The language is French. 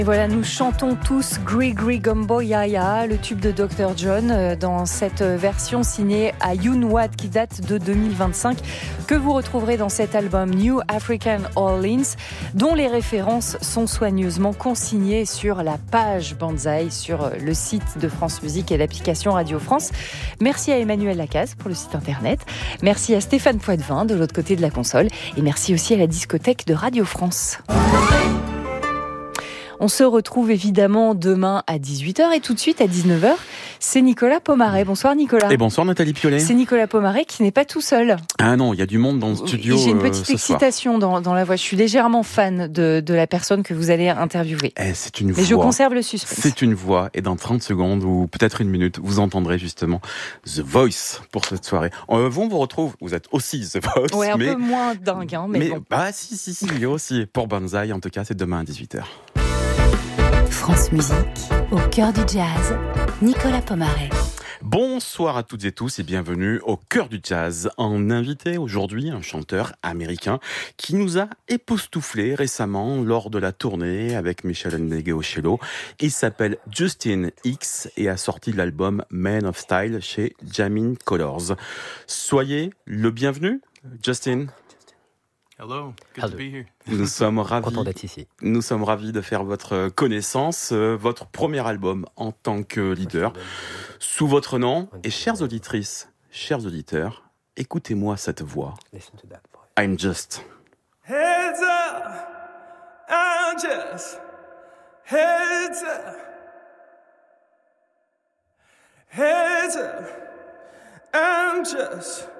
Et voilà, nous chantons tous Gree Gumbo Yaya, le tube de Dr. John, dans cette version signée à Youn Wat qui date de 2025, que vous retrouverez dans cet album New African Orleans, dont les références sont soigneusement consignées sur la page Banzai, sur le site de France Musique et l'application Radio France. Merci à Emmanuel Lacaze pour le site internet. Merci à Stéphane Poitvin de l'autre côté de la console. Et merci aussi à la discothèque de Radio France. On se retrouve évidemment demain à 18h et tout de suite à 19h, c'est Nicolas Pomaret. Bonsoir Nicolas. Et bonsoir Nathalie Piolet. C'est Nicolas Pomaret qui n'est pas tout seul. Ah non, il y a du monde dans le studio. J'ai une petite excitation dans la voix. Je suis légèrement fan de la personne que vous allez interviewer. C'est une voix. Mais je conserve le suspense. C'est une voix et dans 30 secondes ou peut-être une minute, vous entendrez justement The Voice pour cette soirée. Vous retrouve, vous êtes aussi The Voice. Ouais, un peu moins dingue, hein, mais bon. Bah si, il est aussi pour Banzai. En tout cas, c'est demain à 18h. France Musique, au cœur du jazz, Nicolas Pomaret. Bonsoir à toutes et tous et bienvenue au cœur du jazz. En invité aujourd'hui, un chanteur américain qui nous a époustouflés récemment lors de la tournée avec Michel Ndegeocello. Il s'appelle Justin Hicks et a sorti l'album Man of Style chez Jamin Colors. Soyez le bienvenu, Justin. Hello, good to be here. Nous sommes ravis. Content d'être ici. Nous sommes ravis de faire votre connaissance, votre premier album en tant que leader, sous votre nom. Et chères auditrices, chers auditeurs, écoutez-moi cette voix. I'm just. Heads up, I'm just. Heads up. Heads up, I'm just.